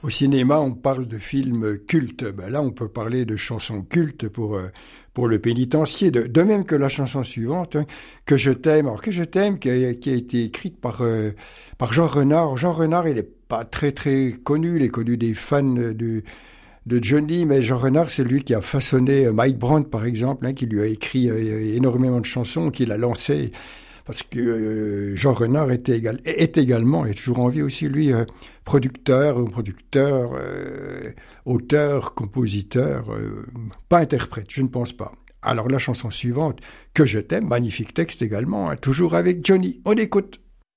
Au cinéma, on parle de films cultes. Ben là, on peut parler de chansons cultes pour le pénitencier. De même que la chanson suivante, hein, Que je t'aime. Alors, Que je t'aime, qui a été écrite par Jean Renard. Jean Renard, il est pas très très connu. Il est connu des fans de Johnny, mais Jean Renard, c'est lui qui a façonné Mike Brandt, par exemple, hein, qui lui a écrit énormément de chansons, qui l'a lancé. Parce que Jean Renard est également, et toujours en vie aussi, lui, producteur, auteur, compositeur, pas interprète, je ne pense pas. Alors la chanson suivante, Que je t'aime, magnifique texte également, hein, toujours avec Johnny. On écoute.